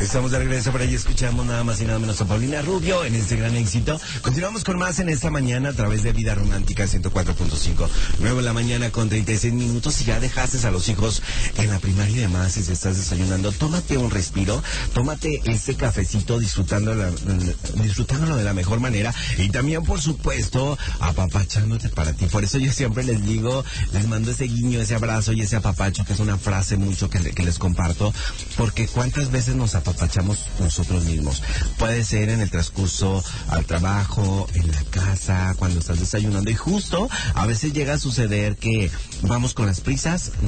Estamos de regreso, por ahí escuchamos nada más y nada menos a Paulina Rubio en este gran éxito. Continuamos con más en esta mañana a través de Vida Romántica 104.5. 9 de la mañana con 36 minutos. Si ya dejaste a los hijos en la primaria y demás, y si estás desayunando, tómate un respiro, tómate ese cafecito disfrutándolo de la mejor manera y también, por supuesto, apapachándote para ti. Por eso yo siempre les digo, les mando ese guiño, ese abrazo y ese apapacho, que es una frase mucho que les comparto, porque cuántas veces nos apapachamos nosotros mismos. Puede ser en el transcurso al trabajo, en la casa, cuando estás desayunando, y justo a veces llega a suceder que vamos con las prisas,